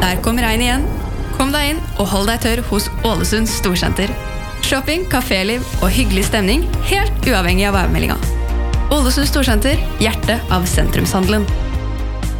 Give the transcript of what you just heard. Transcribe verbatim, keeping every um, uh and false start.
Der kom regn igjen. Kom deg inn og hold deg tørr hos Ålesund Storsenter. Shopping, kaféliv og hyggelig stemning, helt uavhengig av værmeldinga. Ålesund Storsenter, hjertet av sentrumshandelen.